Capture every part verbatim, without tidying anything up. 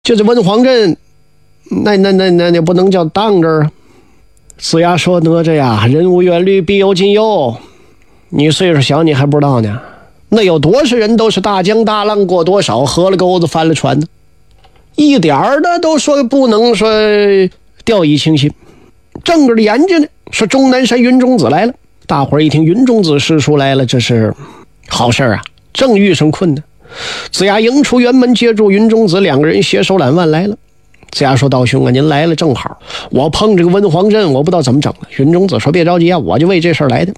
就是文皇镇，那那那那那不能叫当着啊。子牙说：“哪吒呀，人无远虑，必有近忧。你岁数小，你还不知道呢。那有多少人都是大江大浪过多少，喝了钩子翻了船呢？一点儿的都说不能说掉以轻心。正着的研究呢，说终南山云中子来了。大伙儿一听云中子师叔来了，这是好事啊！正遇上困难，子牙迎出辕门，接住云中子，两个人携手揽腕来了。子牙说：“道兄啊，您来了正好，我碰这个文皇镇，我不知道怎么整了。”云中子说：“别着急啊，我就为这事儿来的。”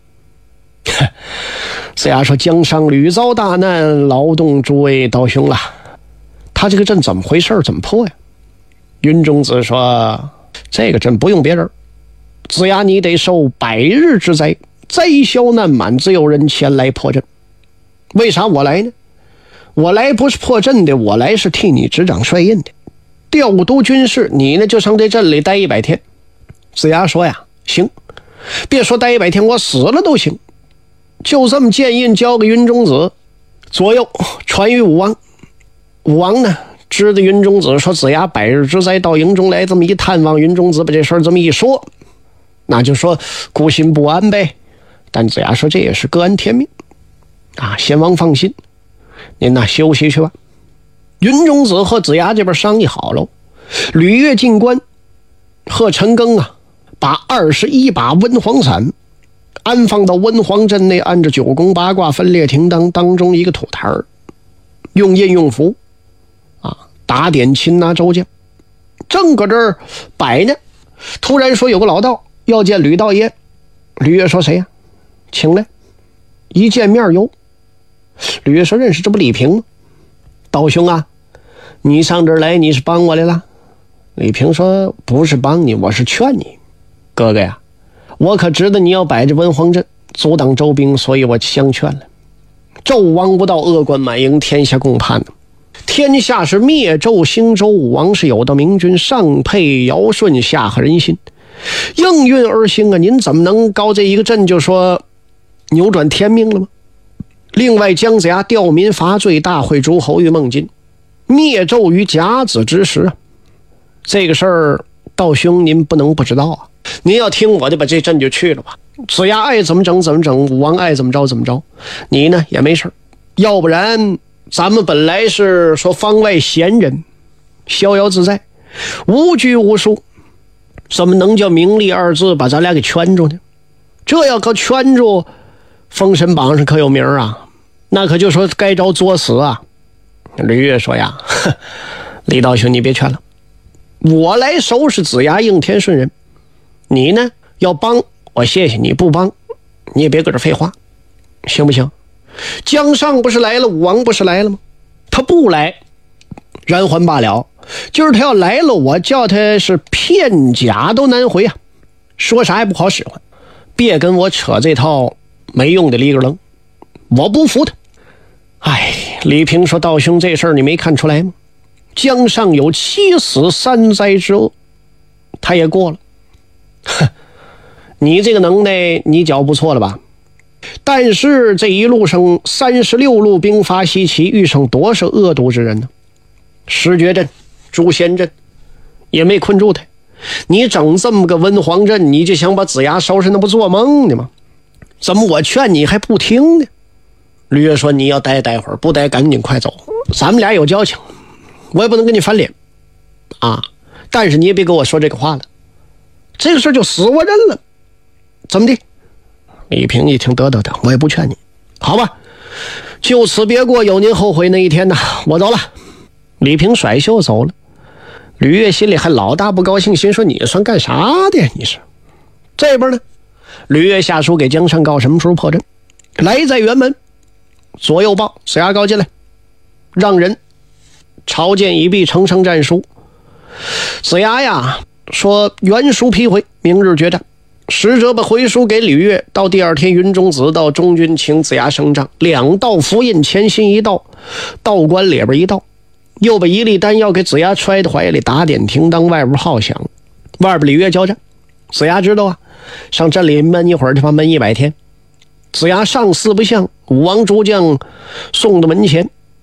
子牙说：“江上屡遭大难，劳动诸位道兄了。他这个阵怎么回事？怎么破呀？”云中子说：“这个阵不用别人，子牙你得受百日之灾，灾消难满，自有人前来破阵。为啥我来呢？我来不是破阵的，我来是替你执掌帅印的。调度军事，你呢就上这镇里待一百天。”子牙说：“呀，行，别说待一百天，我死了都行。”就这么建印交给云中子，左右传于武王。武王呢知道云中子说子牙百日之灾到营中来，这么一探望，云中子把这事儿这么一说，那就说孤心不安呗。但子牙说这也是各安天命啊，先王放心，您呐休息去吧。云中子和子牙这边商议好了，吕岳进关和陈庚啊，把二十一把温黄伞安放到温黄镇内，按着九宫八卦分列停当，当中一个土台儿，用印用符啊，打点擒拿周将。正搁这儿摆呢，突然说有个老道要见吕道爷。吕岳说：“谁呀？请来。”一见面哟，吕岳说：“认识，这不李平吗？道兄啊，你上这儿来，你是帮我来了？”李平说：“不是帮你，我是劝你。哥哥呀，我可知道你要摆着文皇阵阻挡周兵，所以我相劝了。纣王无道，恶贯满盈，天下共叛。天下是灭纣兴周，武王是有道明君，上配尧舜，下合人心，应运而行啊！您怎么能搞这一个阵就说扭转天命了吗？另外，姜子牙吊民伐罪，大会诸侯于孟津，灭纣于甲子之时啊！这个事儿，道兄您不能不知道啊！您要听我的，把这阵就去了吧。子牙爱怎么整怎么整，武王爱怎么着怎么着，你呢也没事。要不然咱们本来是说方外闲人，逍遥自在，无拘无束，怎么能叫名利二字把咱俩给圈住呢？这要可圈住，封神榜上可有名啊，那可就说该着作死啊。吕岳说呀，李道兄你别劝了，我来收拾子牙，应天顺人，你呢要帮我谢谢，你不帮你也别搁这废话，行不行？姜尚不是来了，武王不是来了吗？他不来然还罢了，就是他要来了，我叫他是片甲都难回啊，说啥也不好使唤。别跟我扯这套没用的里个楞，我不服他。哎，李平说：“道兄，这事儿你没看出来吗？姜尚有七死三灾之恶，他也过了。哼，你这个能耐你脚不错了吧？但是这一路上三十六路兵发西岐，遇上多少恶毒之人呢？石绝阵、诛仙阵也没困住他。你整这么个文皇阵，你就想把子牙收拾，那不做梦呢吗？怎么我劝你还不听呢？”吕岳说：“你要待待会儿，不待赶紧快走，咱们俩有交情，我也不能跟你翻脸啊！但是你也别跟我说这个话了，这个事就死我人了，怎么的？”李平一听，得得得，我也不劝你，好吧，就此别过，有您后悔那一天呐，我走了。李平甩袖走了。吕岳心里还老大不高兴，心说：“你算干啥的呀？你是？”这边呢，吕岳下书给姜尚告什么时候破阵，来在辕门，左右报子牙膏进来，让人朝见已毕，呈上战书。子牙呀说：“原书批回，明日决战。”使者把回书给吕岳，到第二天云中子到中军请子牙升帐，两道符印，前心一道，道观里边一道，又把一粒丹药给子牙揣在怀里，打点停当，外边号响，外边吕岳交战。子牙知道啊，上镇里闷一会儿，他妈闷一百天。子牙上四不像，武王诸将送到门前，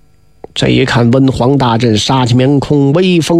这一看文皇大阵，杀气面孔，威风